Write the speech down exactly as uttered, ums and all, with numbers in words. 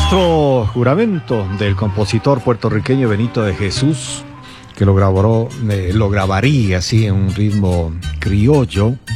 Nuestro juramento del compositor puertorriqueño Benito de Jesús, que lo grabó, eh, lo grabaría así en un ritmo criollo,